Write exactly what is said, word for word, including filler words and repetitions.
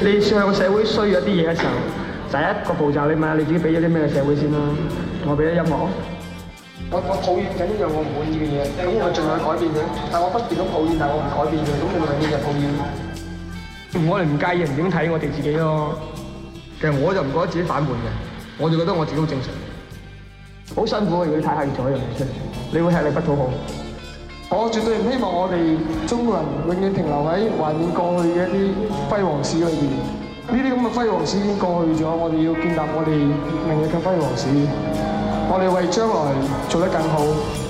你向個社會需要一啲嘢嘅時候，第一個步驟你問下你自己俾咗啲咩社會先啦。我俾咗音樂，我我抱怨緊一樣我唔滿意嘅嘢，咁我盡量去改變佢。但我不斷咁抱怨，但我唔改變佢，咁你咪永遠就抱怨。我哋唔介意人點睇我哋自己咯。其實我就唔覺得自己反叛嘅，我就覺得我自己好正常。好辛苦啊！如果你太刻意做一樣嘢出嚟，你會吃力不討好。我絕對唔希望我哋中國人永遠停留喺懷念過去嘅一啲輝煌史裏邊。呢啲咁嘅輝煌史已經過去咗，我哋要建立我哋明日嘅輝煌史。我哋為將來做得更好。